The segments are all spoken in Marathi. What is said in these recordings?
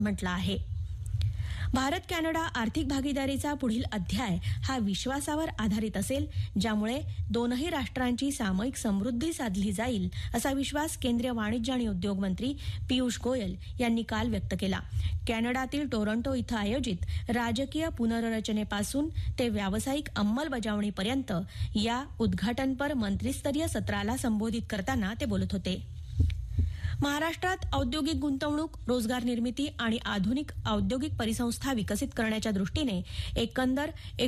म्हटलं आहे. भारत कॅनडा आर्थिक भागीदारीचा पुढील अध्याय हा विश्वासावर आधारित असेल, ज्यामुळे दोनही राष्ट्रांची सामायिक समृद्धी साधली जाईल, असा विश्वास केंद्रीय वाणिज्य आणि उद्योग मंत्री पियुष गोयल यांनी काल व्यक्त केला. कॅनडातील टोरंटो इथं आयोजित राजकीय पुनर्रचनेपासून ते व्यावसायिक अंमलबजावणीपर्यंत या उद्घाटनपर मंत्रिस्तरीय सत्राला संबोधित करताना ते बोलत होते. महाराष्ट्रात औद्योगिक गुंतवणूक, रोजगार निर्मिती आणि आधुनिक औद्योगिक परिसंस्था विकसित करण्याच्या दृष्टीने एकंदर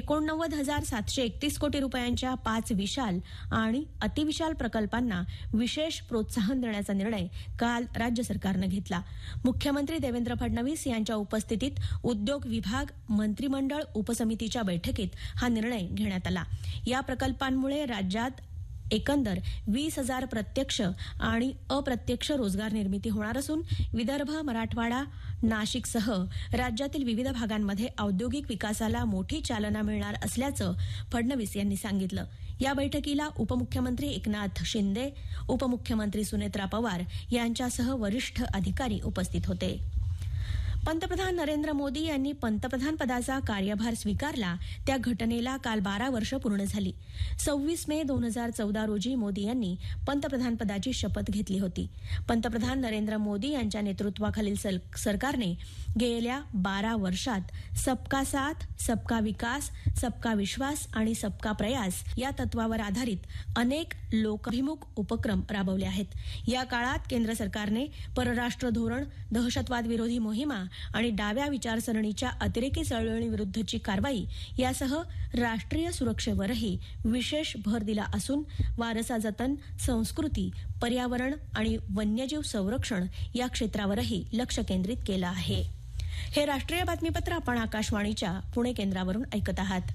89,731 कोटी रुपयांच्या 5 विशाल आणि अतिविशाल प्रकल्पांना विशेष प्रोत्साहन देण्याचा निर्णय काल राज्य सरकारनं घेतला. मुख्यमंत्री देवेंद्र फडणवीस यांच्या उपस्थितीत उद्योग विभाग मंत्रिमंडळ उपसमितीच्या बैठकीत हा निर्णय घेण्यात आला. या प्रकल्पांमुळे राज्यात एकंदर 20,000 प्रत्यक्ष आणि अप्रत्यक्ष रोजगार निर्मिती होणार असून विदर्भ, मराठवाडा, नाशिकसह राज्यातील विविध भागांमध्ये औद्योगिक विकासाला मोठी चालना मिळणार असल्याचं फडणवीस यांनी सांगितलं. या बैठकीला उपमुख्यमंत्री एकनाथ शिंदे, उपमुख्यमंत्री सुनेत्रा पवार यांच्यासह वरिष्ठ अधिकारी उपस्थित होते. पंतप्रधान नरेंद्र मोदी यांनी पंतप्रधान पदाचा कार्यभार स्वीकारला त्या घटनेला काल 12 वर्ष पूर्ण झाली. 26 मे 2014 रोजी मोदी यांनी पंतप्रधान पदाची शपथ घेतली होती. पंतप्रधान नरेंद्र मोदी यांच्या नेतृत्वाखालील सरकारने गेल्या 12 वर्षात सबका साथ, सबका विकास, सबका विश्वास आणि सबका प्रयास या तत्वावर आधारित अनेक लोकाभिमुख उपक्रम राबवले आहेत. या काळात केंद्र सरकारने परराष्ट्र धोरण, दहशतवाद विरोधी मोहिमा आणि डाव्या विचारसरणीच्या अतिरेकी चळवळीविरुद्धची कारवाई यासह राष्ट्रीय सुरक्षेवरही विशेष भर दिला असून वारसा जतन, संस्कृती, पर्यावरण आणि वन्यजीव संरक्षण या क्षेत्रावरही लक्ष केंद्रित केलं आहे. हे राष्ट्रीय बातमीपत्र आपण आकाशवाणीच्या पुणे केंद्रावरून ऐकत आहात.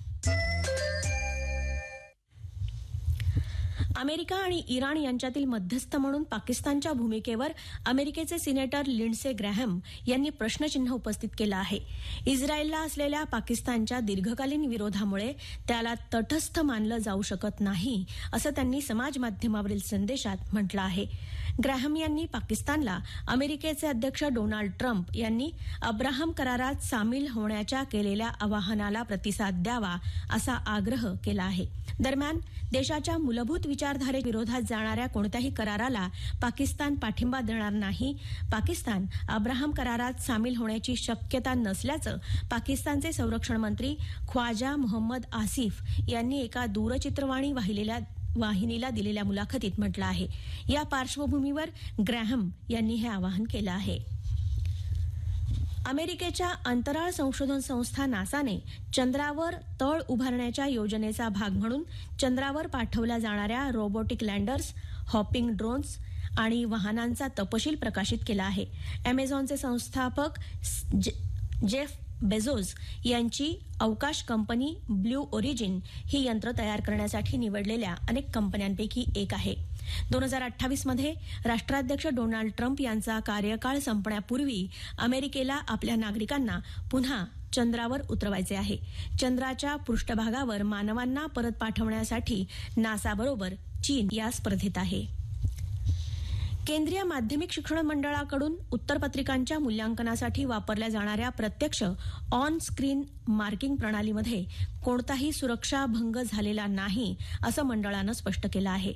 अमेरिका आणि इराण यांच्यातील मध्यस्थ म्हणून पाकिस्तानच्या भूमिकेवर अमेरिकेचे सिनेटर लिंडसे ग्रॅहम यांनी प्रश्नचिन्ह उपस्थित केलं आहे. इस्रायलला असलेल्या पाकिस्तानच्या दीर्घकालीन विरोधामुळे त्याला तटस्थ मानलं जाऊ शकत नाही, असं त्यांनी समाज माध्यमावरील संदेशात म्हटलं आहे. ग्रॅहम यांनी पाकिस्तानला अमेरिकेचे अध्यक्ष डोनाल्ड ट्रम्प यांनी अब्राहम करारात सामील होण्याच्या केलेल्या आवाहनाला प्रतिसाद द्यावा, असा आग्रह केला आहे. दरम्यान देशाच्या मूलभूत विचारधारेविरोधात जाणाऱ्या कोणत्याही कराराला पाकिस्तान पाठिंबा देणार नाही. पाकिस्तान अब्राहम करारात सामील होण्याची शक्यता नसल्याचं पाकिस्तानचे संरक्षण मंत्री ख्वाजा मोहम्मद आसिफ यांनी एका दूरचित्रवाणी वाहिनीला दिलेल्या मुलाखतीत म्हटलं आहे. या पार्श्वभूमीवर ग्रॅहम यांनी हे आवाहन केलं आहे. अमेरिकेच्या अंतराळ संशोधन संस्था नासाने चंद्रावर तळ उभारण्याच्या योजनेचा भाग म्हणून चंद्रावर पाठवल्या जाणाऱ्या रोबोटिक लँडर्स, हॉपिंग ड्रोन्स आणि वाहनांचा तपशील प्रकाशित केला आहे. अमेझॉनचे संस्थापक जेफ बेझोस यांची अवकाश कंपनी ब्ल्यू ओरिजिन ही यंत्र तयार करण्यासाठी निवडलेल्या अनेक कंपन्यांपैकी एक आहे. 2028 मध्ये राष्ट्राध्यक्ष डोनाल्ड ट्रम्प यांचा कार्यकाळ संपण्यापूर्वी अमेरिकेला आपल्या नागरिकांना पुन्हा चंद्रावर उतरवायचे आहे. चंद्राच्या पृष्ठभागावर मानवांना परत पाठवण्यासाठी नासाबरोबर चीन या स्पर्धेत आहे. केंद्रीय माध्यमिक शिक्षण मंडळाकडून उत्तरपत्रिकांच्या मूल्यांकनासाठी वापरल्या जाणाऱ्या प्रत्यक्ष ऑन स्क्रीन मार्किंग प्रणालीमध्ये कोणताही सुरक्षा भंग झालेला नाही, असं मंडळानं स्पष्ट केलं आहे.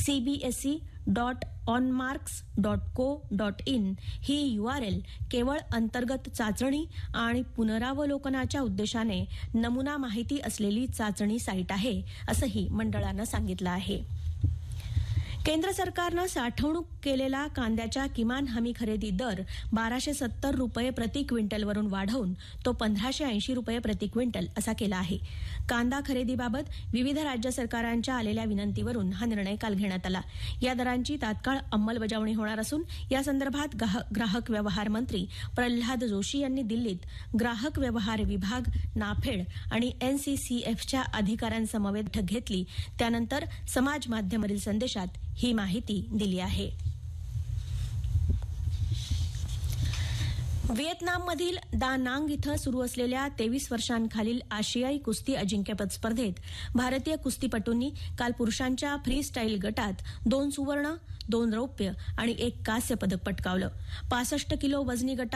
cbse.onmarks.co.in ही URL केवळ अंतर्गत चाचणी आणि पुनरावलोकनाच्या उद्देशाने नमुना माहिती असलेली चाचणी साईट आहे, असंही मंडळानं सांगितलं आहे. केंद्र सरकारनं साठवणूक केलेला कांद्याच्या किमान हमी खरेदी दर 1,270 रुपये प्रति क्विंटलवरून वाढवून तो 1,580 रुपये प्रति क्विंटल असा केला आहे. कांदा खरेदीबाबत विविध राज्य सरकारांच्या आलेल्या विनंतीवरून हा निर्णय काल घेण्यात आला. या दरांची तात्काळ अंमलबजावणी होणार असून यासंदर्भात ग्राहक व्यवहार मंत्री प्रल्हाद जोशी यांनी दिल्लीत ग्राहक व्यवहार विभाग, नाफेड आणि NCCFच्या अधिकाऱ्यांसमवेत बैठक घेतली. त्यानंतर समाज माध्यमावरील संदेशात ही माहिती दिली आहे. व्हिएतनाममधील दा नांग इथं सुरू असलेल्या 23 वर्षांखालील आशियाई कुस्ती अजिंक्यपद स्पर्धेत भारतीय कुस्तीपटूंनी काल पुरुषांच्या फ्री स्टाईल गटात 2 सुवर्ण, 2 रौप्य आणि 1 कांस्य पदक पटकावलं. 65 किलो वजनी गटात